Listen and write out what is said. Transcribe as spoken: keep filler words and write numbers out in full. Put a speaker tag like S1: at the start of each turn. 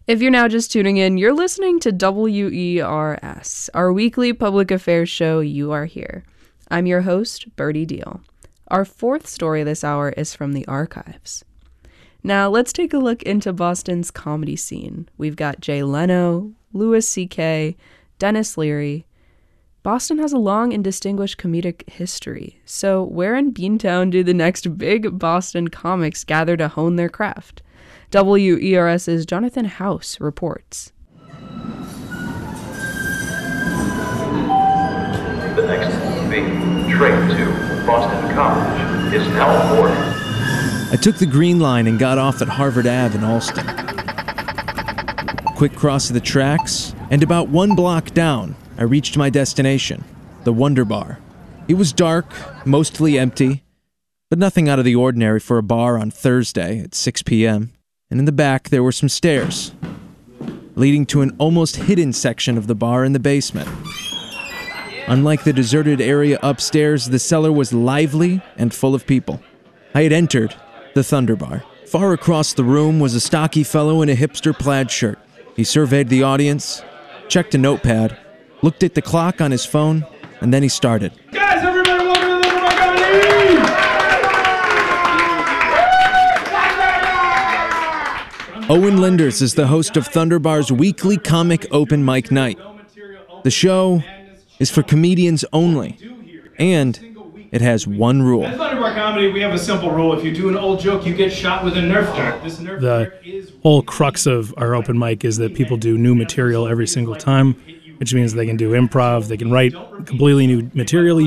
S1: If you're now just tuning in, you're listening to W E R S, our weekly public affairs show, You Are Here. I'm your host, Birdie Deal. Our fourth story this hour is from the archives. Now, let's take a look into Boston's comedy scene. We've got Jay Leno, Louis C K, Dennis Leary. Boston has a long and distinguished comedic history. So where in Beantown do the next big Boston comics gather to hone their craft? WERS's Jonathan House reports.
S2: The next big train to Boston College is now boarding.
S3: I took the Green Line and got off at Harvard Avenue in Allston. Quick cross of the tracks, and about one block down, I reached my destination, the Wonder Bar. It was dark, mostly empty, but nothing out of the ordinary for a bar on Thursday at six p.m., and in the back there were some stairs, leading to an almost hidden section of the bar in the basement. Unlike the deserted area upstairs, the cellar was lively and full of people. I had entered the Thunder Bar. Far across the room was a stocky fellow in a hipster plaid shirt. He surveyed the audience, checked a notepad, looked at the clock on his phone, and then he started.
S4: Guys, everybody, welcome to the Thunder Bar Comedy!
S3: Owen Linders is the host of Thunder Bar's weekly comic open mic night. The show is for comedians only, and it has one rule.
S4: At Thunder Bar Comedy, we have a simple rule. If you do an old joke, you get shot with a Nerf dart. This Nerf
S5: The
S4: dart is...
S5: whole crux of our open mic is that people do new material every single time, which means they can do improv, they can write completely new material